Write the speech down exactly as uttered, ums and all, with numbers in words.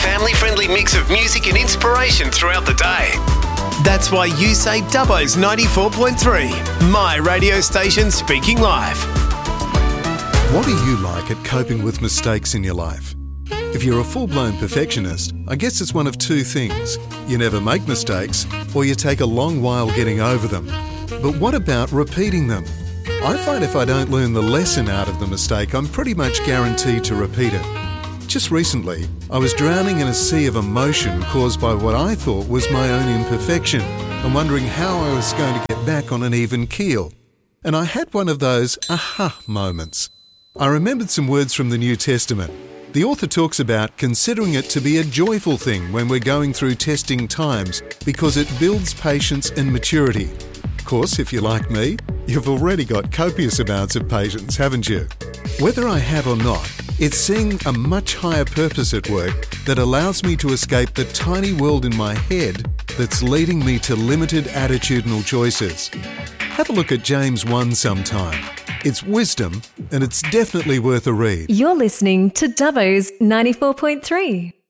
family-friendly mix of music and inspiration throughout the day. That's why you say Dubbo's ninety-four point three, my radio station speaking live. What are you like at coping with mistakes in your life? If you're a full-blown perfectionist, I guess it's one of two things. You never make mistakes, or you take a long while getting over them. But what about repeating them? I find if I don't learn the lesson out of the mistake, I'm pretty much guaranteed to repeat it. Just recently, I was drowning in a sea of emotion caused by what I thought was my own imperfection and wondering how I was going to get back on an even keel. And I had one of those aha moments. I remembered some words from the New Testament. The author talks about considering it to be a joyful thing when we're going through testing times because it builds patience and maturity. Of course, if you're like me, you've already got copious amounts of patience, haven't you? Whether I have or not, it's seeing a much higher purpose at work that allows me to escape the tiny world in my head that's leading me to limited attitudinal choices. Have a look at James one sometime. It's wisdom, and it's definitely worth a read. You're listening to Dubbo's ninety-four point three.